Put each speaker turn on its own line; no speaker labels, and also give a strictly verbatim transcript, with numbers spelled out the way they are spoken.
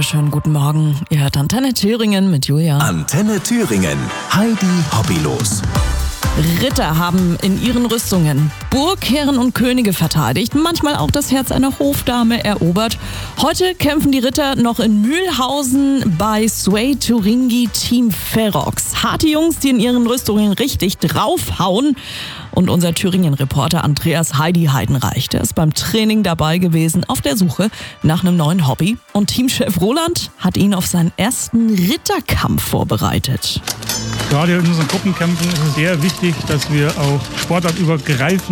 wunderschönen guten Morgen. Ihr hört Antenne Thüringen mit Julia.
Antenne Thüringen. Heidi Hobbylos.
Ritter haben in ihren Rüstungen Burgherren und Könige verteidigt, manchmal auch das Herz einer Hofdame erobert. Heute kämpfen die Ritter noch in Mühlhausen bei Sway Turingi Team Ferox. Harte Jungs, die in ihren Rüstungen richtig draufhauen. Und unser Thüringen-Reporter Andreas Heidi Heidenreich, der ist beim Training dabei gewesen auf der Suche nach einem neuen Hobby. Und Teamchef Roland hat ihn auf seinen ersten Ritterkampf vorbereitet.
Gerade in unseren Gruppenkämpfen ist es sehr wichtig, dass wir auch sportartübergreifend